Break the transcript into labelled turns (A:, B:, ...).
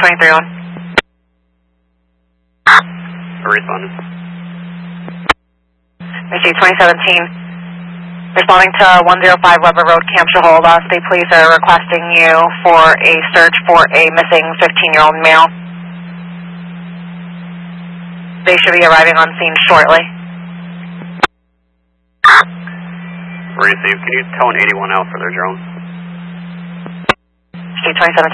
A: 23 on.
B: Responding.
A: Mercy 2017. Responding to 105 Weber Road, Camp Shahold. State Police are requesting you for a search for a missing 15-year-old male. They should be arriving on scene shortly.
B: Receive. Can you tone 81 out for their drone?
A: Mercy 2017.